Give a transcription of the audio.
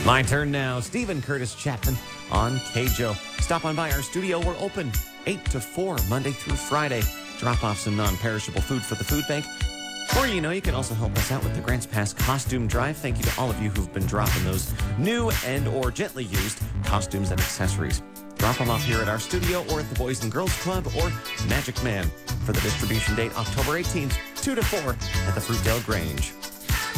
My turn now. Stephen Curtis Chapman on KJO. Stop on by our studio. We're open 8 to 4, Monday through Friday. Drop off some non-perishable food for the food bank. Or, you can also help us out with the Grants Pass Costume Drive. Thank you to all of you who've been dropping those new and or gently used costumes and accessories. Drop them off here at our studio or at the Boys and Girls Club or Magic Man for the distribution date October 18th, 2 to 4 at the Fruitdale Grange.